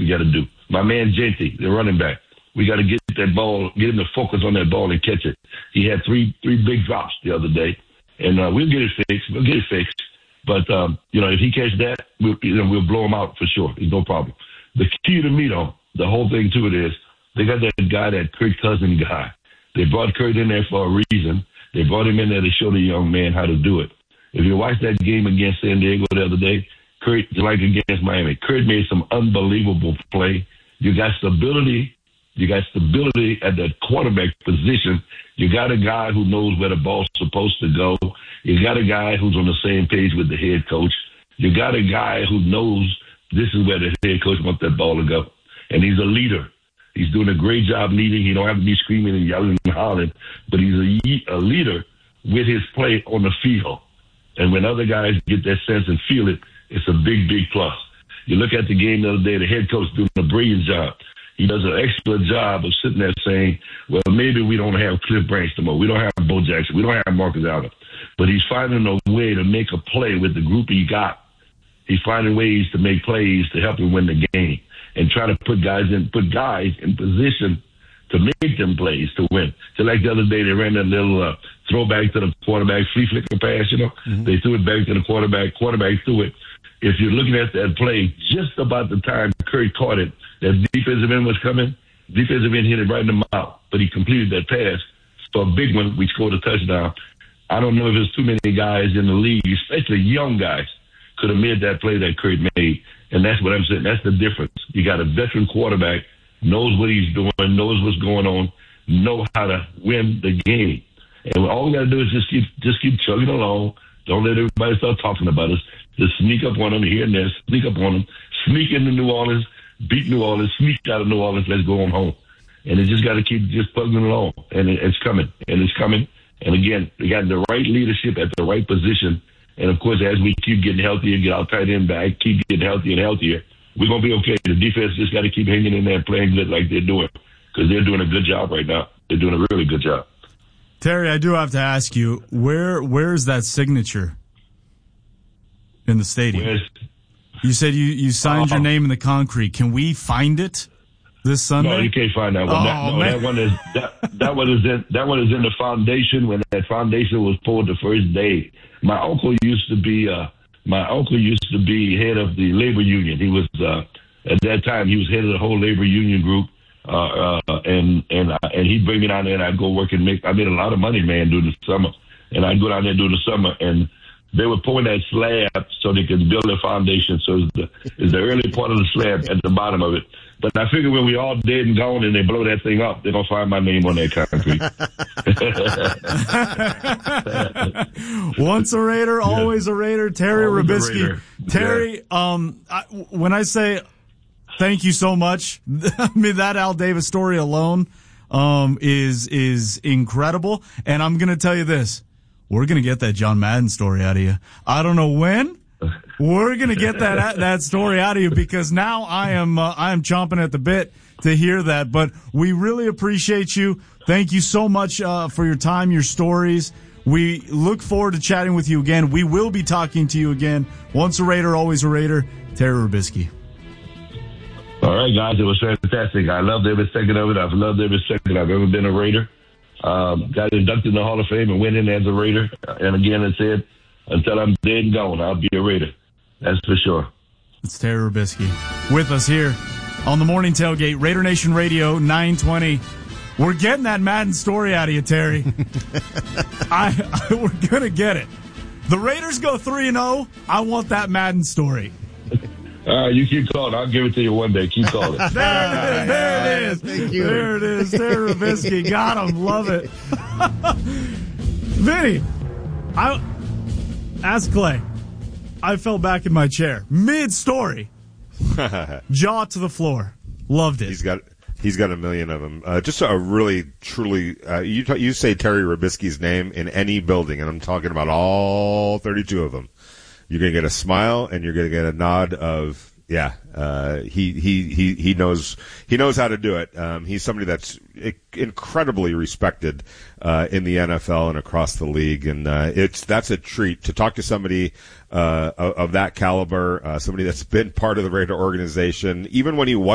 we got to do. My man Gente, the running back, we got to get that ball, get him to focus on that ball and catch it. He had three big drops the other day, and we'll get it fixed. We'll get it fixed. But, if he catches that, we'll blow him out for sure. It's no problem. The key to me, though, the whole thing to it is they got that guy, that Kurt Cousins guy. They brought Kurt in there for a reason. They brought him in there to show the young man how to do it. If you watch that game against San Diego the other day, Kurt, like against Miami, Kurt made some unbelievable play. You got stability. You got stability at the quarterback position. You got a guy who knows where the ball's supposed to go. You got a guy who's on the same page with the head coach. You got a guy who knows this is where the head coach wants that ball to go. And he's a leader. He's doing a great job leading. He don't have to be screaming and yelling and hollering, but he's a leader with his play on the field. And when other guys get that sense and feel it, it's a big, big plus. You look at the game the other day, the head coach doing a brilliant job. He does an excellent job of sitting there saying, well, maybe we don't have Cliff Branch no more. We don't have Bo Jackson. We don't have Marcus Allen. But he's finding a way to make a play with the group he got. He's finding ways to make plays to help him win the game and try to put guys in position to make them plays to win. So like the other day, they ran that little throwback to the quarterback, flea flicker pass, Mm-hmm. They threw it back to the quarterback threw it. If you're looking at that play, just about the time Kurt caught it, that defensive end was coming, defensive end hit it right in the mouth, but he completed that pass. So a big one, we scored a touchdown. I don't know if there's too many guys in the league, especially young guys, could have made that play that Kurt made. And that's what I'm saying. That's the difference. You got a veteran quarterback, knows what he's doing, knows what's going on, know how to win the game. And all we got to do is just keep chugging along. Don't let everybody start talking about us. Just sneak up on them here and there, sneak up on them, sneak into New Orleans, beat New Orleans, sneak out of New Orleans, let's go on home. And it just got to keep just plugging along. And it's coming. And it's coming. And again, we got the right leadership at the right position. And of course, as we keep getting healthier, get our tight end back, keep getting healthier and healthier, we're going to be okay. The defense just got to keep hanging in there and playing good like they're doing, because they're doing a good job right now. They're doing a really good job. Terry, I do have to ask you, where's that signature in the stadium? You said you signed your name in the concrete. Can we find it this Sunday? No, you can't find that one. That one is in the foundation when that foundation was poured the first day. My uncle used to be head of the labor union. He was at that time he was head of the whole labor union group. And he'd bring me down there and I'd go work and I made a lot of money, man, during the summer. And I'd go down there during the summer and they were pouring that slab so they could build a foundation. So it's the early part of the slab at the bottom of it. But I figure when we all dead and gone and they blow that thing up, they're going to find my name on that concrete. Once a Raider, always a Raider. Terry Robiskie. Terry, when I say thank you so much, I mean, that Al Davis story alone is incredible. And I'm going to tell you this. We're going to get that John Madden story out of you. I don't know when. We're going to get that story out of you, because now I am chomping at the bit to hear that. But we really appreciate you. Thank you so much for your time, your stories. We look forward to chatting with you again. We will be talking to you again. Once a Raider, always a Raider. Terry Robiskie. All right, guys. It was fantastic. I loved every second of it. I've loved every second I've ever been a Raider. Got inducted in the Hall of Fame and went in as a Raider. And again, I said, until I'm dead and gone, I'll be a Raider. That's for sure. It's Terry Robiskie with us here on the Morning Tailgate, Raider Nation Radio 920. We're getting that Madden story out of you, Terry. We're going to get it. The Raiders go 3-0. I want that Madden story. All right, you keep calling. I'll give it to you one day. Keep calling. There it is. Thank you. There it is. Terry Robiskie. Got him. Love it. Vinny, ask Clay. I fell back in my chair. Mid-story. Jaw to the floor. Loved it. He's got a million of them. Just a really, truly, you say Terry Robiskie's name in any building, and I'm talking about all 32 of them. You're going to get a smile and you're going to get a nod of, yeah, he knows how to do it. He's somebody that's incredibly respected in the NFL and across the league, and that's a treat to talk to somebody of that caliber, somebody that's been part of the Raider organization, even when he was